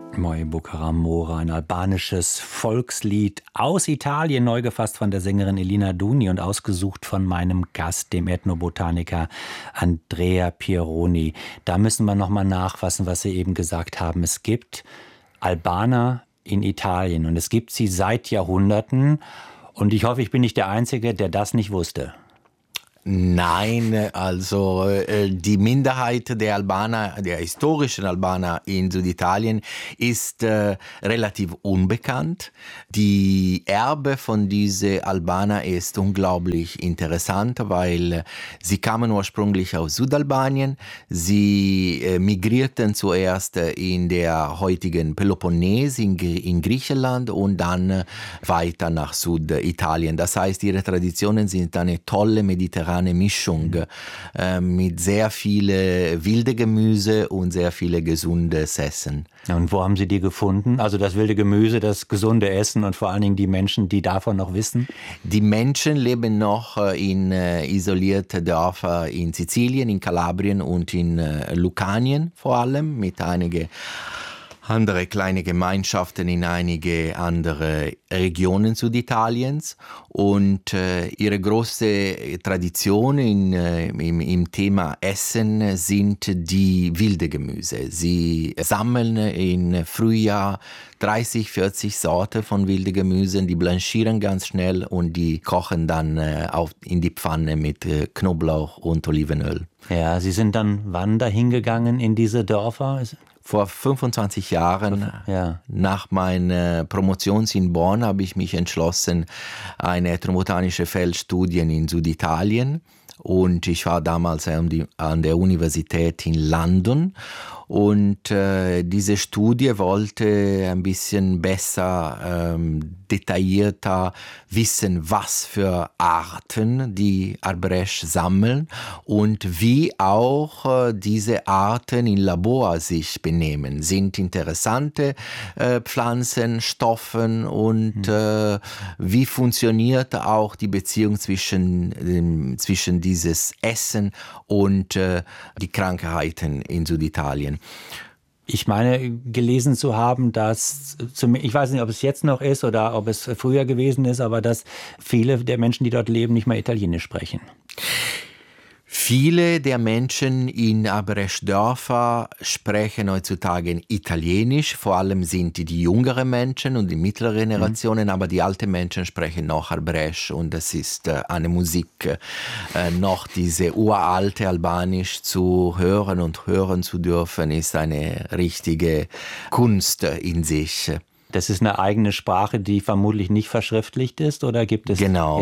Moi Bucaramora, ein albanisches Volkslied aus Italien, neu gefasst von der Sängerin Elina Duni und ausgesucht von meinem Gast, dem Ethnobotaniker Andrea Pieroni. Da müssen wir nochmal nachfassen, was Sie eben gesagt haben. Es gibt Albaner in Italien und es gibt sie seit Jahrhunderten. Und ich hoffe, ich bin nicht der Einzige, der das nicht wusste. Nein, also die Minderheit der Albaner, der historischen Albaner in Süditalien ist relativ unbekannt. Die Erbe von diesen Albaner ist unglaublich interessant, weil sie kamen ursprünglich aus Südalbanien. Sie migrierten zuerst in der heutigen Peloponnes in Griechenland und dann weiter nach Süditalien. Das heißt, ihre Traditionen sind eine tolle mediterrane Mischung mit sehr viele wilde Gemüse und sehr viele gesundes Essen. Und wo haben Sie die gefunden? Also das wilde Gemüse, das gesunde Essen und vor allen Dingen die Menschen, die davon noch wissen? Die Menschen leben noch in isolierten Dörfern in Sizilien, in Kalabrien und in Lucanien vor allem, mit einigen andere kleine Gemeinschaften in einige andere Regionen Süditaliens. Und ihre große Tradition im Thema Essen sind die wilde Gemüse. Sie sammeln im Frühjahr 30, 40 Sorten von wilden Gemüsen, die blanchieren ganz schnell und die kochen dann in die Pfanne mit Knoblauch und Olivenöl. Ja, Sie sind dann wann dahin gegangen in diese Dörfer? Vor 25 Jahren, nach meiner Promotion in Bonn, habe ich mich entschlossen, eine ethnobotanische Feldstudie in Süditalien. Und ich war damals an der Universität in London. Und diese Studie wollte ein bisschen besser, detaillierter wissen, was für Arten die Arbresch sammeln und wie auch diese Arten im Labor sich benehmen. Sind interessante Pflanzen, Stoffen und wie funktioniert auch die Beziehung zwischen dieses Essen und die Krankheiten in Süditalien. Ich meine, gelesen zu haben, dass, ich weiß nicht, ob es jetzt noch ist oder ob es früher gewesen ist, aber dass viele der Menschen, die dort leben, nicht mehr Italienisch sprechen. Viele der Menschen in Arbresch-Dörfer sprechen heutzutage Italienisch. Vor allem sind die jüngeren Menschen und die mittleren Generationen, aber die alten Menschen sprechen noch Arbresch. Und das ist eine Musik, noch diese uralte Albanisch zu hören und hören zu dürfen, ist eine richtige Kunst in sich. Das ist eine eigene Sprache, die vermutlich nicht verschriftlicht ist, oder gibt es? Genau,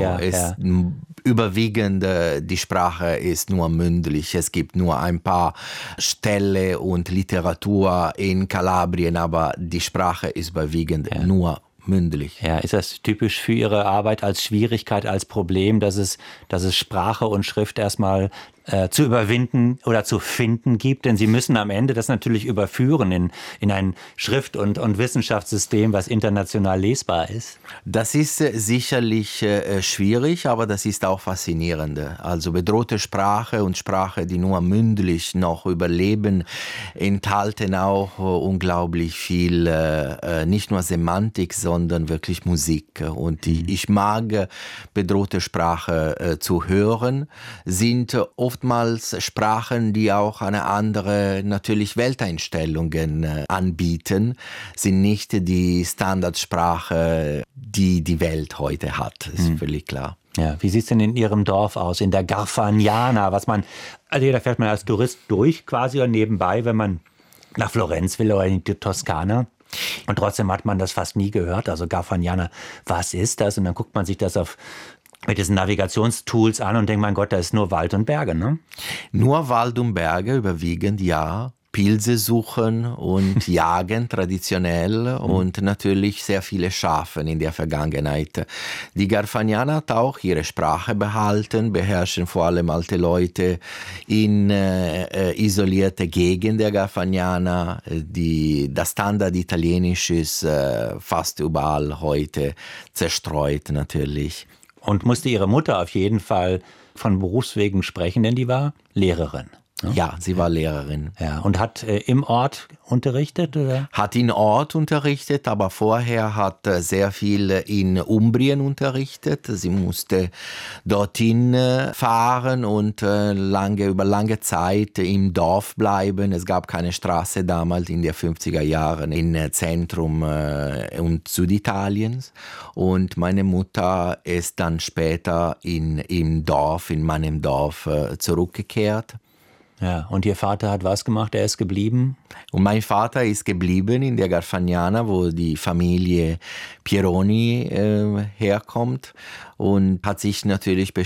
überwiegend die Sprache ist nur mündlich. Es gibt nur ein paar Stellen und Literatur in Kalabrien, aber die Sprache ist überwiegend nur mündlich. Ja, ist das typisch für Ihre Arbeit als Schwierigkeit, als Problem, dass es Sprache und Schrift erstmal zu überwinden oder zu finden gibt? Denn Sie müssen am Ende das natürlich überführen in ein Schrift- und Wissenschaftssystem, was international lesbar ist. Das ist sicherlich schwierig, aber das ist auch faszinierend. Also bedrohte Sprache und Sprache, die nur mündlich noch überleben, enthalten auch unglaublich viel, nicht nur Semantik, sondern wirklich Musik. Und ich mag bedrohte Sprache zu hören, sind oftmals Sprachen, die auch eine andere natürlich Welteinstellungen anbieten, sind nicht die Standardsprache, die die Welt heute hat. Ist völlig klar. Ja, wie sieht es denn in Ihrem Dorf aus, in der Garfagnana? Also da fährt man als Tourist durch quasi oder nebenbei, wenn man nach Florenz will oder in die Toskana. Und trotzdem hat man das fast nie gehört. Also Garfagnana, was ist das? Und dann guckt man sich das mit diesen Navigationstools an und denkt, mein Gott, da ist nur Wald und Berge, ne? Nur Wald und Berge überwiegend, ja. Pilze suchen und jagen traditionell und natürlich sehr viele Schafe in der Vergangenheit. Die Garfagnana hat auch ihre Sprache behalten, beherrschen vor allem alte Leute in isolierte Gegenden der Garfagnana. Das Standard Italienisch ist fast überall heute zerstreut natürlich. Und musste Ihre Mutter auf jeden Fall von Berufswegen sprechen, denn die war Lehrerin. Ja, sie war Lehrerin. Ja, und hat im Ort unterrichtet, oder? Hat im Ort unterrichtet, aber vorher hat sehr viel in Umbrien unterrichtet. Sie musste dorthin fahren und über lange Zeit im Dorf bleiben. Es gab keine Straße damals in den 50er Jahren im Zentrum und Süditaliens. Und meine Mutter ist dann später in meinem Dorf zurückgekehrt. Ja, und Ihr Vater hat was gemacht? Er ist geblieben? Und mein Vater ist geblieben in der Garfagnana, wo die Familie Pieroni herkommt, und hat sich natürlich